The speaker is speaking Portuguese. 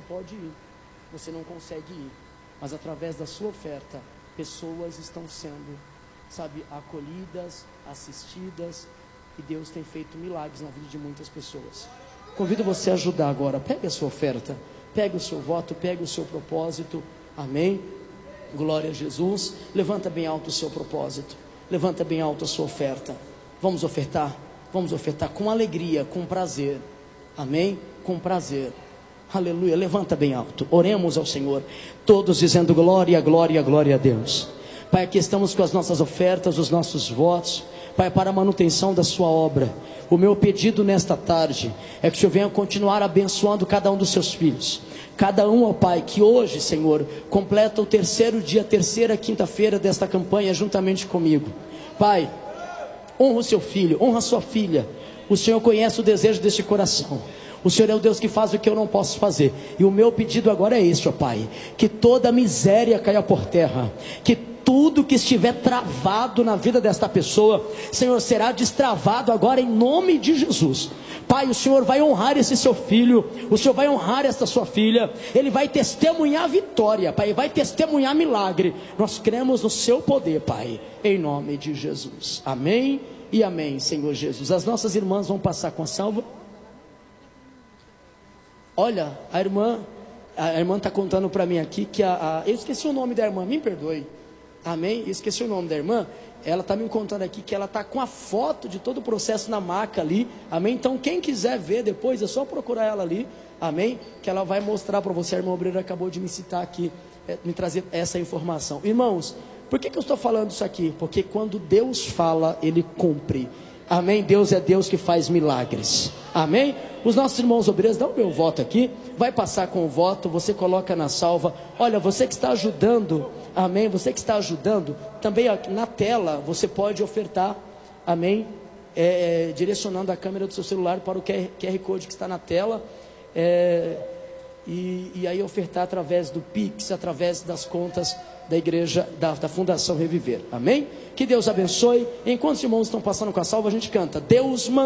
pode ir, você não consegue ir, mas através da sua oferta, pessoas estão sendo, acolhidas, assistidas, e Deus tem feito milagres na vida de muitas pessoas. Convido você a ajudar agora. Pegue a sua oferta, pegue o seu voto, pegue o seu propósito. Amém? Glória a Jesus. Levanta bem alto o seu propósito, levanta bem alto a sua oferta. Vamos ofertar com alegria, com prazer. Amém? Com prazer. Aleluia. Levanta bem alto, oremos ao Senhor, todos dizendo glória, glória, glória a Deus. Pai, aqui estamos com as nossas ofertas, os nossos votos, Pai, para a manutenção da sua obra. O meu pedido nesta tarde é que o Senhor venha continuar abençoando cada um dos seus filhos, cada um, ó Pai, que hoje, Senhor, completa o terceiro dia, terceira quinta-feira desta campanha juntamente comigo. Pai, honra o seu filho, honra a sua filha. O Senhor conhece o desejo deste coração. O Senhor é o Deus que faz o que eu não posso fazer. E o meu pedido agora é este, ó Pai: que toda miséria caia por terra, que tudo que estiver travado na vida desta pessoa, Senhor, será destravado agora em nome de Jesus. Pai, o Senhor vai honrar esse seu filho, o Senhor vai honrar esta sua filha, ele vai testemunhar vitória, Pai, vai testemunhar milagre. Nós cremos no seu poder, Pai, em nome de Jesus. Amém e amém, Senhor Jesus. As nossas irmãs vão passar com a salva. Olha, a irmã está contando para mim aqui que eu esqueci o nome da irmã, me perdoe. Amém? Esqueci o nome da irmã. Ela está me contando aqui que ela está com a foto de todo o processo na maca ali. Amém? Então quem quiser ver depois, é só procurar ela ali. Amém? Que ela vai mostrar para você. A irmã obreira acabou de me citar aqui, me trazer essa informação. Irmãos, por que eu estou falando isso aqui? Porque quando Deus fala, Ele cumpre. Amém? Deus é Deus que faz milagres. Amém? Os nossos irmãos obreiros, dá o meu voto aqui. Vai passar com o voto, você coloca na salva. Olha, você que está ajudando, amém? Você que está ajudando, também na tela você pode ofertar, amém? Direcionando a câmera do seu celular para o QR Code que está na tela. E aí ofertar através do Pix, através das contas da igreja, da Fundação Reviver. Amém? Que Deus abençoe. Enquanto os irmãos estão passando com a salva, a gente canta: Deus manda.